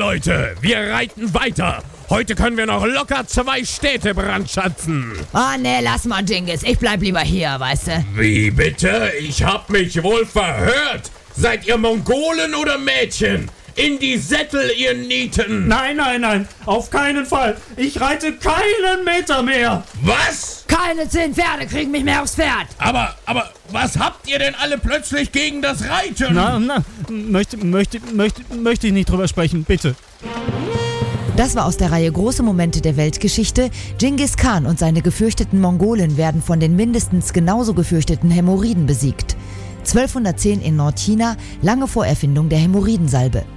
Leute, wir reiten weiter. Heute können wir noch locker 2 Städte brandschatzen. Oh nee, lass mal, Genghis. Ich bleib lieber hier, weißt du. Wie bitte? Ich hab mich wohl verhört. Seid ihr Mongolen oder Mädchen? In die Sättel, ihr Nieten! Nein, auf keinen Fall. Ich reite keinen Meter mehr. Was? Keine 10 Pferde kriegen mich mehr aufs Pferd. Aber was habt ihr denn alle plötzlich gegen das Reiten? Na, möchte ich nicht drüber sprechen, bitte. Das war aus der Reihe Große Momente der Weltgeschichte. Genghis Khan und seine gefürchteten Mongolen werden von den mindestens genauso gefürchteten Hämorrhoiden besiegt. 1210 in Nordchina, lange vor Erfindung der Hämorrhoidensalbe.